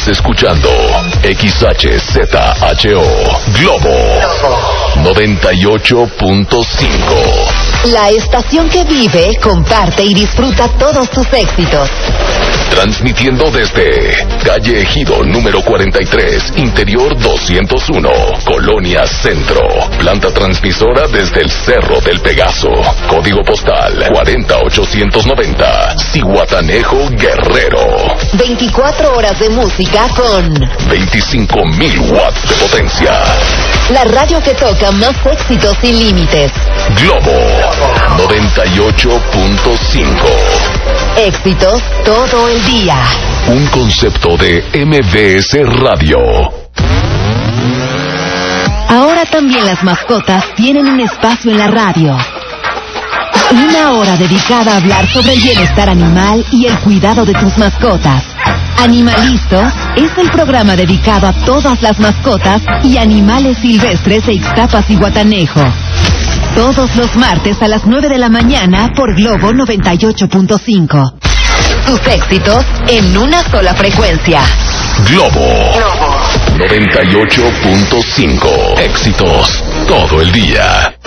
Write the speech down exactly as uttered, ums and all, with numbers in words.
Estás escuchando X H Z H O Globo noventa y ocho punto cinco. La estación que vive, comparte y disfruta todos tus éxitos. Transmitiendo desde calle Ejido número cuarenta y tres, interior doscientos uno, Colonia Centro. Planta transmisora desde el Cerro del Pegaso. Código postal cuarenta ochocientos noventa, Zihuatanejo, Guerrero. veinticuatro horas de música con veinticinco mil watts de potencia. La radio que toca más éxitos sin límites. Globo noventa y ocho punto cinco. Éxitos todo el día. Un concepto de M V S Radio. Ahora también las mascotas tienen un espacio en la radio. Una hora dedicada a hablar sobre el bienestar animal y el cuidado de tus mascotas. Animalistos es el programa dedicado a todas las mascotas y animales silvestres de Ixtapas y Zihuatanejo. Todos los martes a las nueve de la mañana por Globo noventa y ocho punto cinco. Tus éxitos en una sola frecuencia. Globo noventa y ocho punto cinco. Éxitos todo el día.